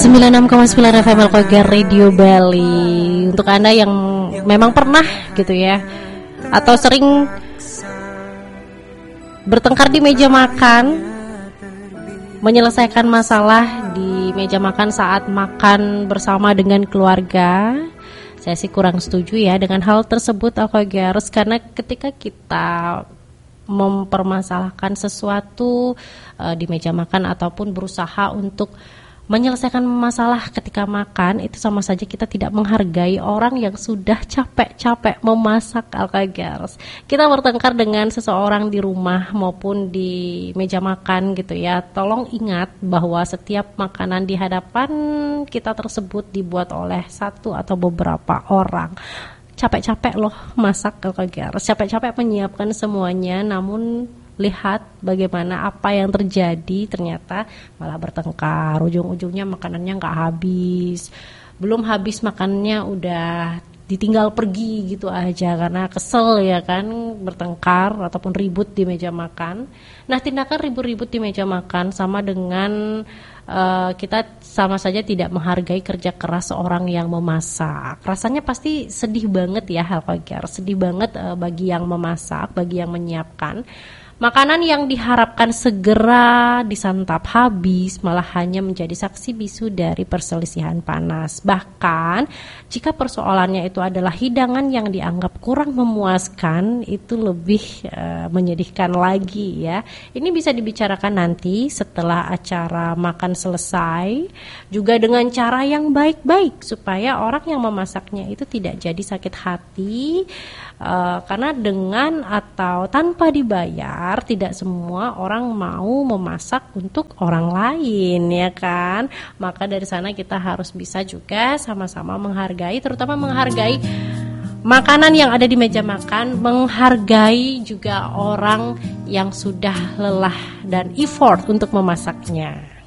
96,9 FM Alkogar Radio Bali. Untuk Anda yang memang pernah gitu ya, atau sering bertengkar di meja makan, menyelesaikan masalah di meja makan saat makan bersama dengan keluarga, saya sih kurang setuju ya dengan hal tersebut Alkogers, karena ketika kita mempermasalahkan sesuatu di meja makan ataupun berusaha untuk menyelesaikan masalah ketika makan, itu sama saja kita tidak menghargai orang yang sudah capek-capek memasak Alkagers. Kita bertengkar dengan seseorang di rumah maupun di meja makan gitu ya. Tolong ingat bahwa setiap makanan di hadapan kita tersebut dibuat oleh satu atau beberapa orang. Capek-capek loh masak Alkagers, capek-capek menyiapkan semuanya, namun lihat bagaimana apa yang terjadi, ternyata malah bertengkar, ujung-ujungnya makanannya nggak habis, belum habis makannya udah ditinggal pergi gitu aja karena kesel ya kan, bertengkar ataupun ribut di meja makan. Nah, tindakan ribut-ribut di meja makan sama dengan kita sama saja tidak menghargai kerja keras seorang yang memasak. Rasanya pasti sedih banget ya Alkogers, sedih banget bagi yang memasak, bagi yang menyiapkan. Makanan yang diharapkan segera disantap habis malah hanya menjadi saksi bisu dari perselisihan panas. Bahkan jika persoalannya itu adalah hidangan yang dianggap kurang memuaskan, itu lebih menyedihkan lagi ya. Ini bisa dibicarakan nanti setelah acara makan selesai, juga dengan cara yang baik-baik supaya orang yang memasaknya itu tidak jadi sakit hati. Karena dengan atau tanpa dibayar, tidak semua orang mau memasak untuk orang lain ya kan. Maka dari sana kita harus bisa juga sama-sama menghargai, terutama menghargai makanan yang ada di meja makan, menghargai juga orang yang sudah lelah dan effort untuk memasaknya.